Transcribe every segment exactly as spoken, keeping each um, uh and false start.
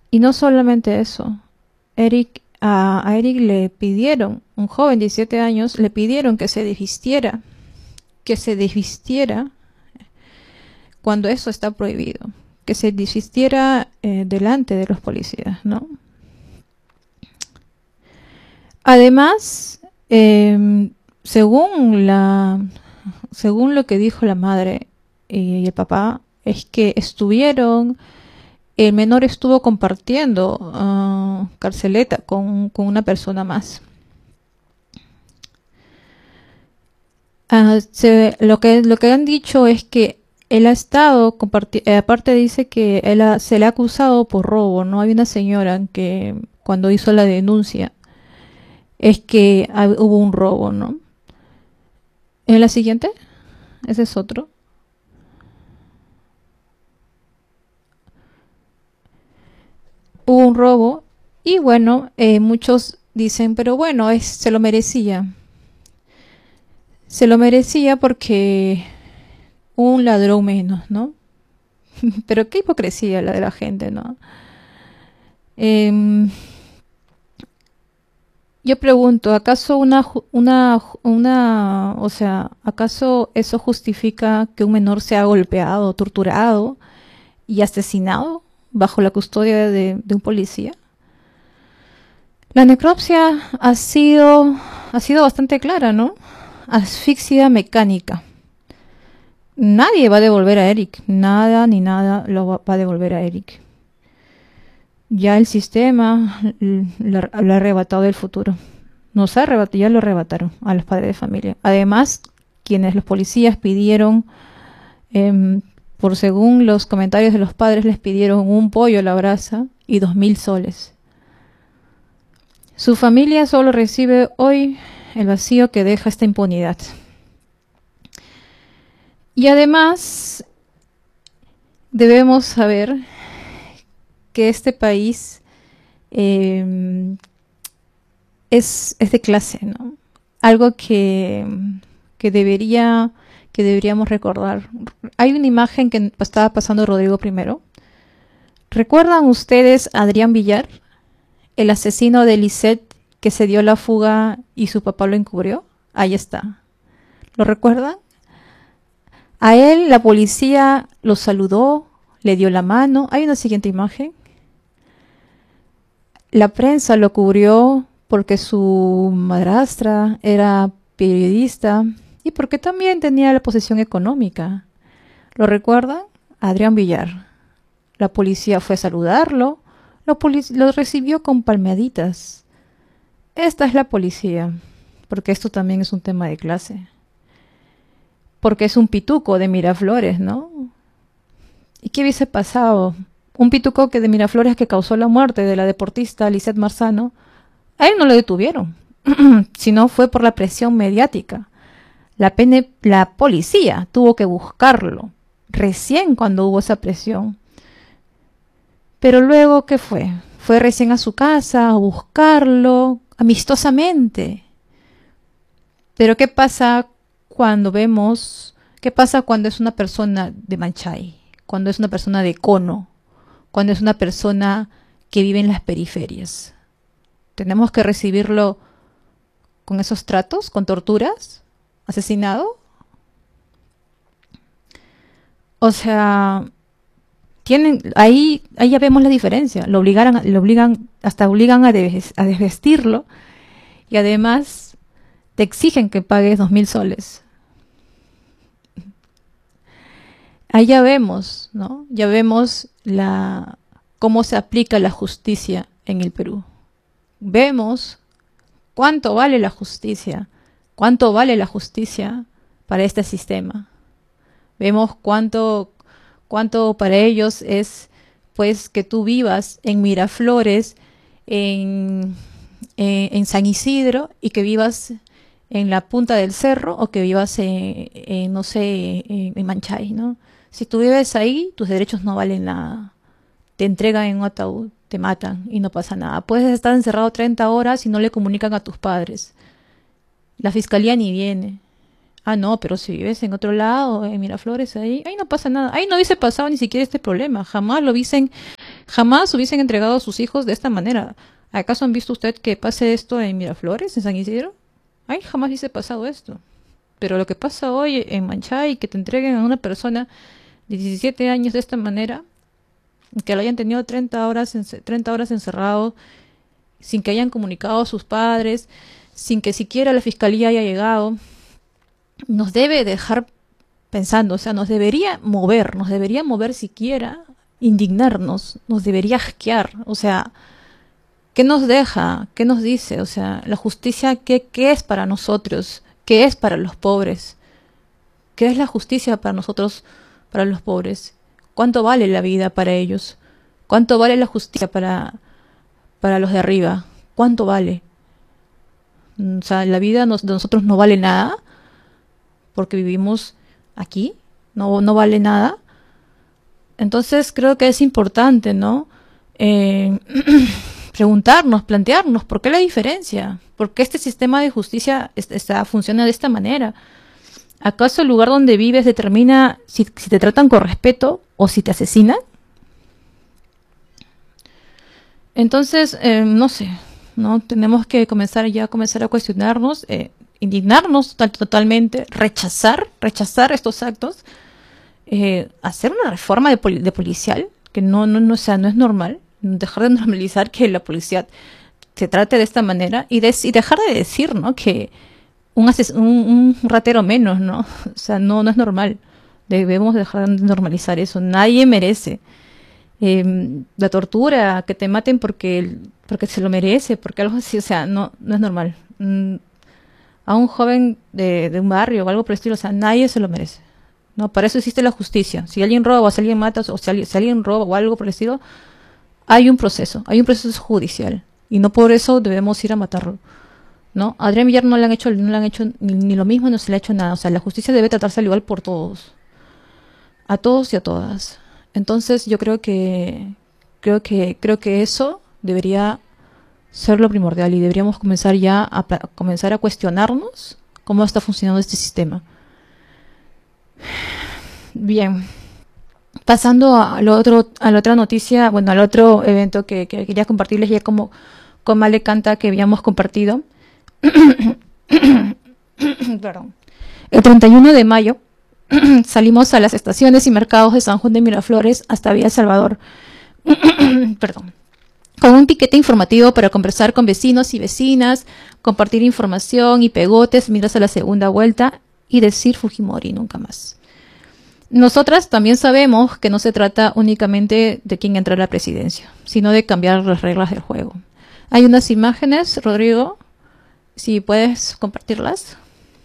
Y no solamente eso, Eric, a, a Eric le pidieron, un joven de diecisiete años, le pidieron que se desvistiera, que se desvistiera cuando eso está prohibido, que se desvistiera eh, delante de los policías, ¿no? Además, eh, según la, según lo que dijo la madre y el papá, es que estuvieron, el menor estuvo compartiendo uh, carceleta con, con una persona más. Uh, se, lo que lo que han dicho es que él ha estado eh, aparte dice que él ha, se le ha acusado por robo, no hay una señora que cuando hizo la denuncia es que ha, hubo un robo, ¿no? ¿En la siguiente? Ese es otro. Hubo un robo y bueno, eh, muchos dicen, pero bueno, es, se lo merecía. Se lo merecía porque un ladrón menos, ¿no? Pero qué hipocresía la de la gente, ¿no? Eh, yo pregunto, ¿acaso una, una, una, o sea, acaso eso justifica que un menor sea golpeado, torturado y asesinado bajo la custodia de, de un policía? La necropsia ha sido, ha sido bastante clara, ¿no? Asfixia mecánica. Nadie va a devolver a Eric, nada ni nada lo va, va a devolver a Eric. Ya el sistema le ha arrebatado el futuro. Nos ha arrebatado, ya lo arrebataron a los padres de familia. Además, quienes los policías pidieron, eh, por según los comentarios de los padres, les pidieron un pollo a la brasa y dos mil soles. Su familia solo recibe hoy el vacío que deja esta impunidad. Y además, debemos saber que este país eh, es, es de clase, ¿no? Algo que, que, debería, que deberíamos recordar. Hay una imagen que estaba pasando Rodrigo primero. ¿Recuerdan ustedes a Adrián Villar, el asesino de Lisette que se dio la fuga y su papá lo encubrió? Ahí está. ¿Lo recuerdan? A él la policía lo saludó, le dio la mano. Hay una siguiente imagen. La prensa lo cubrió porque su madrastra era periodista y porque también tenía la posición económica. ¿Lo recuerdan? Adrián Villar. La policía fue a saludarlo, lo, lo recibió con palmeaditas. Esta es la policía, porque esto también es un tema de clase. Porque es un pituco de Miraflores, ¿no? ¿Y qué hubiese pasado? Un pituco que de Miraflores que causó la muerte de la deportista Lisette Marzano, a él no lo detuvieron, sino fue por la presión mediática. La, pene, la policía tuvo que buscarlo, recién cuando hubo esa presión. Pero luego, ¿qué fue? Fue recién a su casa a buscarlo, amistosamente. Pero ¿qué pasa cuando vemos, qué pasa cuando es una persona de Manchay, cuando es una persona de Cono, cuando es una persona que vive en las periferias? ¿Tenemos que recibirlo con esos tratos, con torturas, asesinado? O sea, tienen, ahí, ahí ya vemos la diferencia. Lo obligaran, lo obligan, hasta obligan a, des, a desvestirlo y además te exigen que pagues dos mil soles. Ahí ya vemos, ¿no? Ya vemos la, cómo se aplica la justicia en el Perú. Vemos cuánto vale la justicia, cuánto vale la justicia para este sistema. Vemos cuánto, cuánto para ellos es, pues, que tú vivas en Miraflores, en, en, en San Isidro, y que vivas en la punta del cerro, o que vivas en, en no sé, en, en Manchay, ¿no? Si tú vives ahí, tus derechos no valen nada. Te entregan en un ataúd, te matan y no pasa nada. Puedes estar encerrado treinta horas y no le comunican a tus padres. La fiscalía ni viene. Ah, no, pero si vives en otro lado, en Miraflores, ahí, ahí no pasa nada. Ahí no hubiese pasado ni siquiera este problema. Jamás lo hubiesen Jamás hubiesen entregado a sus hijos de esta manera. ¿Acaso han visto usted que pase esto en Miraflores, en San Isidro? Ay, jamás hubiese pasado esto. Pero lo que pasa hoy en Manchay, que te entreguen a una persona de diecisiete años de esta manera, que lo hayan tenido treinta horas, treinta horas encerrado, sin que hayan comunicado a sus padres, sin que siquiera la fiscalía haya llegado, nos debe dejar pensando, o sea, nos debería mover, nos debería mover siquiera, indignarnos, nos debería asquear, o sea, ¿qué nos deja? ¿Qué nos dice? O sea, la justicia, ¿qué, qué es para nosotros? ¿Qué es para los pobres? ¿Qué es la justicia para nosotros, para los pobres? ¿Cuánto vale la vida para ellos? ¿Cuánto vale la justicia para, para los de arriba? ¿Cuánto vale? O sea, la vida nos, de nosotros no vale nada porque vivimos aquí, no, no vale nada. Entonces creo que es importante, ¿no? Eh, preguntarnos, plantearnos, ¿por qué la diferencia? ¿Por qué este sistema de justicia está, funciona de esta manera? ¿Acaso el lugar donde vives determina si, si te tratan con respeto o si te asesinan? Entonces, eh, no sé, ¿no? Tenemos que comenzar ya a comenzar a cuestionarnos, eh, indignarnos total, totalmente, rechazar, rechazar estos actos, eh, hacer una reforma de, poli de policial, que no, no, no, o sea, no es normal, dejar de normalizar que la policía se trate de esta manera y, de, y dejar de decir, ¿no? Que un, un, un ratero menos, ¿no? O sea, no, no es normal. Debemos dejar de normalizar eso. Nadie merece eh, la tortura, que te maten porque, porque se lo merece, porque algo así, o sea, no, no es normal. Mm, a un joven de, de un barrio o algo por el estilo, o sea, nadie se lo merece. No, para eso existe la justicia. Si alguien roba o si alguien mata o si alguien, si alguien roba o algo por el estilo, hay un proceso, hay un proceso judicial. Y no por eso debemos ir a matarlo, ¿no? A Adrián Villar no le han hecho, no le han hecho ni, ni lo mismo, no se le ha hecho nada. O sea, la justicia debe tratarse al igual por todos. A todos y a todas. Entonces yo creo que creo que creo que eso debería ser lo primordial y deberíamos comenzar ya a, a comenzar a cuestionarnos cómo está funcionando este sistema. Bien. Pasando a, lo otro, a la otra noticia, bueno, al otro evento que, que quería compartirles ya como con Male Canta que habíamos compartido. Perdón. El treinta y uno de mayo salimos a las estaciones y mercados de San Juan de Miraflores hasta Villa El Salvador. Perdón. Con un piquete informativo para conversar con vecinos y vecinas, compartir información y pegotes mientras a la segunda vuelta y decir Fujimori nunca más. Nosotras también sabemos que no se trata únicamente de quién entra a la presidencia, sino de cambiar las reglas del juego. Hay unas imágenes, Rodrigo, si puedes compartirlas.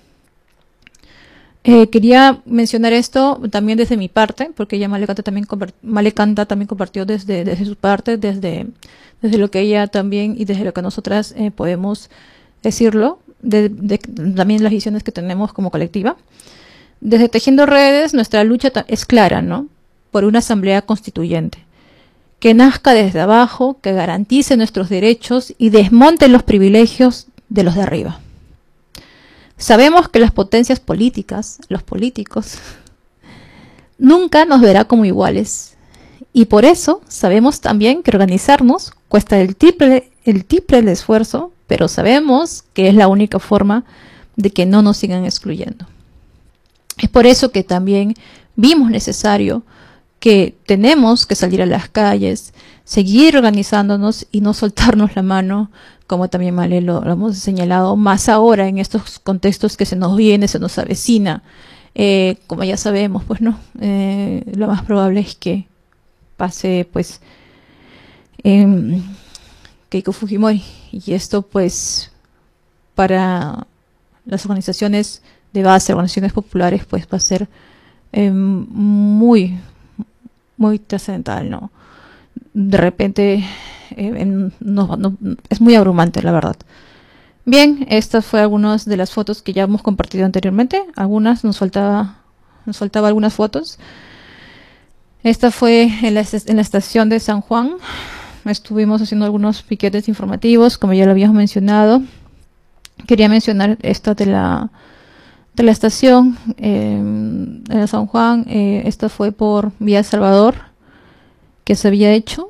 Eh, quería mencionar esto también desde mi parte, porque ella Male Canta también, Male Canta también compartió desde, desde su parte, desde, desde lo que ella también y desde lo que nosotras eh, podemos decirlo, de, de, también las visiones que tenemos como colectiva. Desde Tejiendo Redes, nuestra lucha es clara, ¿no? Por una asamblea constituyente, que nazca desde abajo, que garantice nuestros derechos y desmonte los privilegios de los de arriba. Sabemos que las potencias políticas, los políticos, nunca nos verá como iguales. Y por eso sabemos también que organizarnos cuesta el triple, el triple de esfuerzo, pero sabemos que es la única forma de que no nos sigan excluyendo. Es por eso que también vimos necesario que tenemos que salir a las calles, seguir organizándonos y no soltarnos la mano, como también Male lo, lo hemos señalado, más ahora en estos contextos que se nos viene, se nos avecina. Eh, como ya sabemos, pues no, eh, lo más probable es que pase pues eh, Keiko Fujimori, y esto pues para las organizaciones de base, organizaciones populares, pues va a ser eh, muy, muy trascendental, ¿no? De repente eh, en, no, no, es muy abrumante, la verdad. Bien, estas fueron algunas de las fotos que ya hemos compartido anteriormente. Algunas nos faltaba, nos faltaba algunas fotos. Esta fue en la, en la estación de San Juan. Estuvimos haciendo algunos piquetes informativos, como ya lo habíamos mencionado. Quería mencionar esta de la de la estación eh, en San Juan. Eh, esta fue por Vía El Salvador, que se había hecho